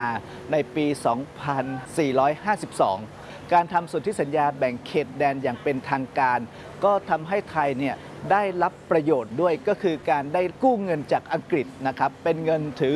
ในปี 2452 การทำสนธิสัญญาแบ่งเขตแดนอย่างเป็นทางการก็ทำให้ไทยเนี่ยได้รับประโยชน์ด้วยก็คือการได้กู้เงินจากอังกฤษนะครับเป็นเงินถึง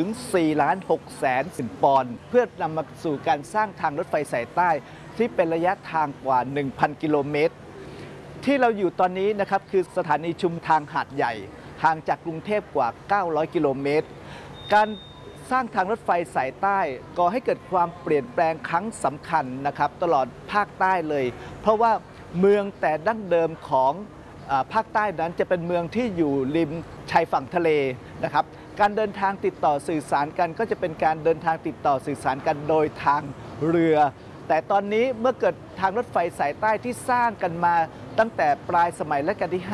4,600,000 ปอนด์เพื่อนำมาสู่การสร้างทางรถไฟสายใต้ที่เป็นระยะทางกว่า 1,000 กิโลเมตรที่เราอยู่ตอนนี้นะครับคือสถานีชุมทางหาดใหญ่ห่างจากกรุงเทพกว่า 900 กิโลเมตรการสร้างทางรถไฟสายใต้ก่อให้เกิดความเปลี่ยนแปลงครั้งสำคัญนะครับตลอดภาคใต้เลยเพราะว่าเมืองแต่ดั้งเดิมของภาคใต้นั้นจะเป็นเมืองที่อยู่ริมชายฝั่งทะเลนะครับการเดินทางติดต่อสื่อสารกันก็จะเป็นการเดินทางติดต่อสื่อสารกันโดยทางเรือแต่ตอนนี้เมื่อเกิดทางรถไฟสายใต้ที่สร้างกันมาตั้งแต่ปลายสมัยรัชกาลที่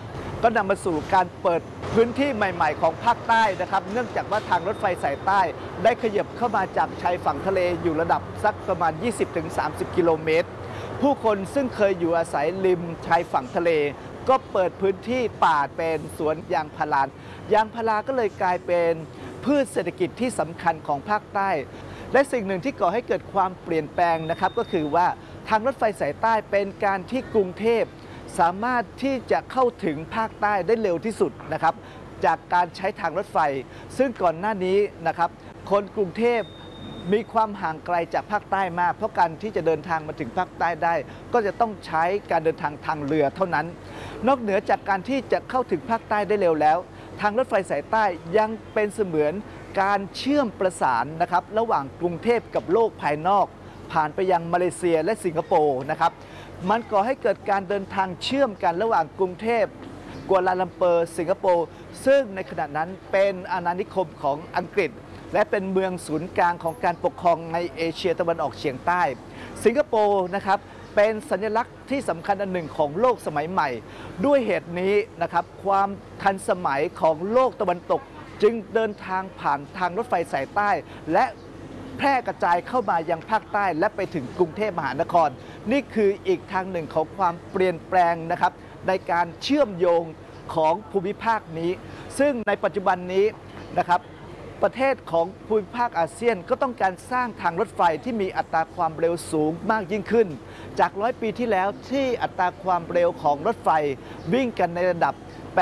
5ก็นำมาสู่การเปิดพื้นที่ใหม่ๆของภาคใต้นะครับเนื่องจากว่าทางรถไฟสายใต้ได้ขยับเข้ามาจากชายฝั่งทะเลอยู่ระดับสักประมาณ 20-30 กิโลเมตรผู้คนซึ่งเคยอยู่อาศัยริมชายฝั่งทะเลก็เปิดพื้นที่ป่าเป็นสวนยางพารายางพาราก็เลยกลายเป็นพืชเศรษฐกิจที่สำคัญของภาคใต้และสิ่งหนึ่งที่ก่อให้เกิดความเปลี่ยนแปลงนะครับก็คือว่าทางรถไฟสายใต้เป็นการที่กรุงเทพสามารถที่จะเข้าถึงภาคใต้ได้เร็วที่สุดนะครับจากการใช้ทางรถไฟซึ่งก่อนหน้านี้นะครับคนกรุงเทพมีความห่างไกลจากภาคใต้มากเพราะการที่จะเดินทางมาถึงภาคใต้ได้ก็จะต้องใช้การเดินทางทางเรือเท่านั้นนอกเหนือจากการที่จะเข้าถึงภาคใต้ได้เร็วแล้วทางรถไฟสายใต้ยังเป็นเสมือนการเชื่อมประสานนะครับระหว่างกรุงเทพกับโลกภายนอกผ่านไปยังมาเลเซียและสิงคโปร์นะครับมันก่อให้เกิดการเดินทางเชื่อมกันระหว่างกรุงเทพกัวลาลัมเปอร์สิงคโปร์ซึ่งในขณะนั้นเป็นอาณานิคมของอังกฤษและเป็นเมืองศูนย์กลางของการปกครองในเอเชียตะวันออกเฉียงใต้สิงคโปร์นะครับเป็นสัญลักษณ์ที่สำคัญอันหนึ่งของโลกสมัยใหม่ด้วยเหตุนี้นะครับความทันสมัยของโลกตะวันตกจึงเดินทางผ่านทางรถไฟสายใต้และแพร่กระจายเข้ามายังภาคใต้และไปถึงกรุงเทพมหานครนี่คืออีกทางหนึ่งของความเปลี่ยนแปลงนะครับในการเชื่อมโยงของภูมิภาคนี้ซึ่งในปัจจุบันนี้นะครับประเทศของภูมิภาคอาเซียนก็ต้องการสร้างทางรถไฟที่มีอัตราความเร็วสูงมากยิ่งขึ้นจาก100 ปีที่แล้วที่อัตราความเร็วของรถไฟวิ่งกันในระดับ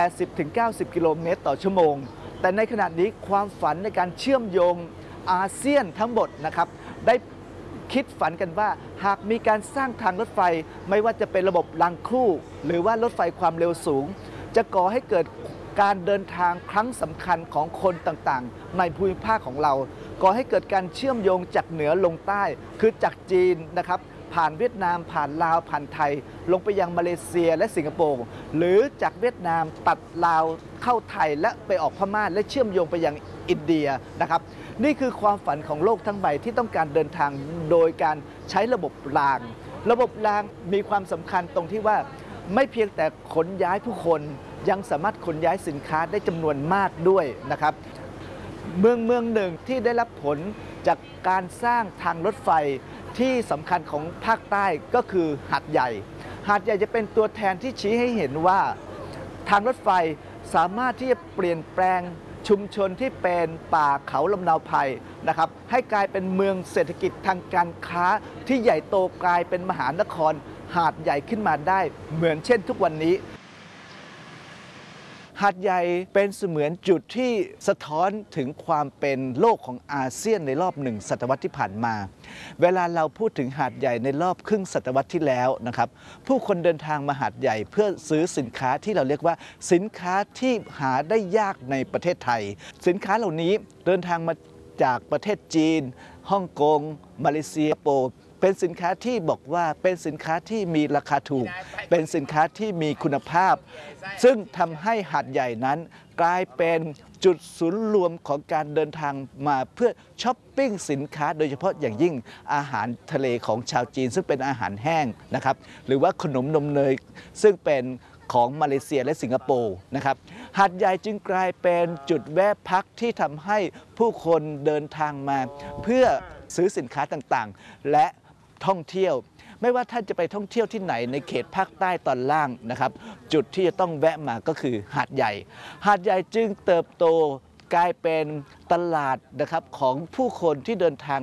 80-90 กิโลเมตรต่อชั่วโมงแต่ในขณะนี้ความฝันในการเชื่อมโยงอาเซียนทั้งหมดนะครับได้คิดฝันกันว่าหากมีการสร้างทางรถไฟไม่ว่าจะเป็นระบบรางคู่หรือว่ารถไฟความเร็วสูงจะก่อให้เกิดการเดินทางครั้งสำคัญของคนต่างๆในภูมิภาคของเราก่อให้เกิดการเชื่อมโยงจากเหนือลงใต้คือจากจีนนะครับผ่านเวียดนามผ่านลาวผ่านไทยลงไปยังมาเลเซียและสิงคโปร์หรือจากเวียดนามตัดลาวเข้าไทยและไปออกพม่าและเชื่อมโยงไปยังอินเดียนะครับนี่คือความฝันของโลกทั้งใบที่ต้องการเดินทางโดยการใช้ระบบรางระบบรางมีความสำคัญตรงที่ว่าไม่เพียงแต่ขนย้ายผู้คนยังสามารถขนย้ายสินค้าได้จำนวนมากด้วยนะครับเมืองหนึ่งที่ได้รับผลจากการสร้างทางรถไฟที่สำคัญของภาคใต้ก็คือหาดใหญ่หาดใหญ่จะเป็นตัวแทนที่ชี้ให้เห็นว่าทางรถไฟสามารถที่จะเปลี่ยนแปลงชุมชนที่เป็นป่าเขาลำเนาไพรนะครับให้กลายเป็นเมืองเศรษฐกิจทางการค้าที่ใหญ่โตกลายเป็นมหานครหาดใหญ่ขึ้นมาได้เหมือนเช่นทุกวันนี้หาดใหญ่เป็นเสมือนจุดที่สะท้อนถึงความเป็นโลกของอาเซียนในรอบ1 ศตวรรษที่ผ่านมาเวลาเราพูดถึงหาดใหญ่ในรอบครึ่งศตวรรษที่แล้วนะครับผู้คนเดินทางมาหาดใหญ่เพื่อซื้อสินค้าที่เราเรียกว่าสินค้าที่หาได้ยากในประเทศไทยสินค้าเหล่านี้เดินทางมาจากประเทศจีนฮ่องกงมาเลเซียสิงคโปร์เป็นสินค้าที่บอกว่าเป็นสินค้าที่มีราคาถูกเป็นสินค้าที่มีคุณภาพซึ่งทำให้หาดใหญ่นั้นกลายเป็นจุดศูนย์รวมของการเดินทางมาเพื่อช้อปปิ้งสินค้าโดยเฉพาะอย่างยิ่งอาหารทะเลของชาวจีนซึ่งเป็นอาหารแห้งนะครับหรือว่าขนมนมเนยซึ่งเป็นของมาเลเซียและสิงคโปร์นะครับหาดใหญ่จึงกลายเป็นจุดแวะพักที่ทำให้ผู้คนเดินทางมาเพื่อซื้อสินค้าต่างๆและท่องเที่ยวไม่ว่าท่านจะไปท่องเที่ยวที่ไหนในเขตภาคใต้ตอนล่างนะครับจุดที่จะต้องแวะมาก็คือหาดใหญ่หาดใหญ่จึงเติบโตกลายเป็นตลาดนะครับของผู้คนที่เดินทาง